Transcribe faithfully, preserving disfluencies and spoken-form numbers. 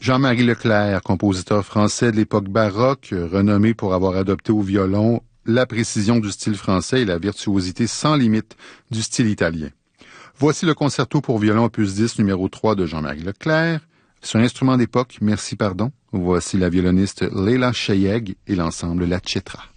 Jean-Marie Leclerc, compositeur français de l'époque baroque, renommé pour avoir adopté au violon la précision du style français et la virtuosité sans limite du style italien. Voici le concerto pour violon opus dix numéro trois de Jean-Marie Leclerc. Sur instrument d'époque, merci pardon. Voici la violoniste Leila Cheyeg et l'ensemble La Cetra.